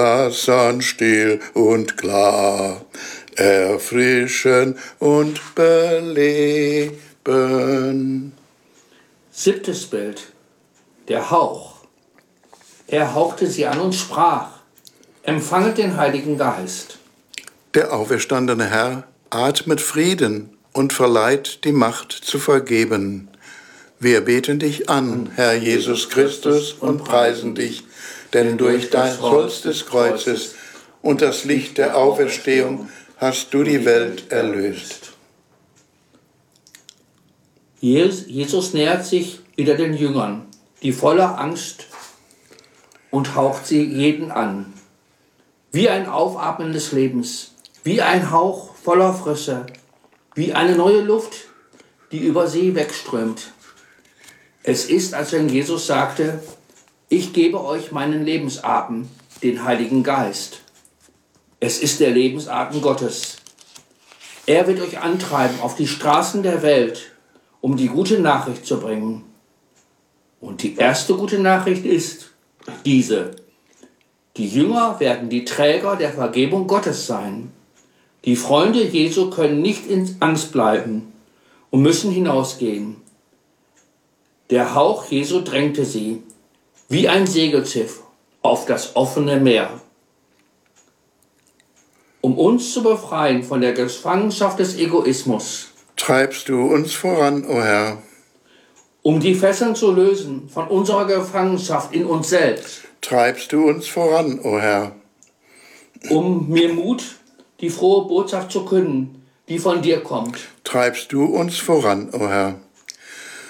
Wassern still und klar, erfrischen und beleben. 7. Bild. Der Hauch. Er hauchte sie an und sprach: Empfanget den Heiligen Geist. Der auferstandene Herr atmet Frieden und verleiht die Macht zu vergeben. Wir beten dich an, Herr Jesus Christus, und preisen dich, denn durch dein Holz des Kreuzes und das Licht der Auferstehung hast du die Welt erlöst. Jesus nähert sich wieder den Jüngern, die voller Angst, und haucht sie jeden an. Wie ein Aufatmen des Lebens, wie ein Hauch voller Frische, wie eine neue Luft, die über sie wegströmt. Es ist, als wenn Jesus sagte: Ich gebe euch meinen Lebensatem, den Heiligen Geist. Es ist der Lebensatem Gottes. Er wird euch antreiben auf die Straßen der Welt, um die gute Nachricht zu bringen. Und die erste gute Nachricht ist diese: Die Jünger werden die Träger der Vergebung Gottes sein. Die Freunde Jesu können nicht in Angst bleiben und müssen hinausgehen. Der Hauch Jesu drängte sie, wie ein Segelschiff, auf das offene Meer. Um uns zu befreien von der Gefangenschaft des Egoismus, Treibst du uns voran, o Herr. um die Fesseln zu lösen von unserer Gefangenschaft in uns selbst, Treibst du uns voran, o Herr. um mir Mut, die frohe Botschaft zu künden, die von dir kommt. Treibst du uns voran, o Herr.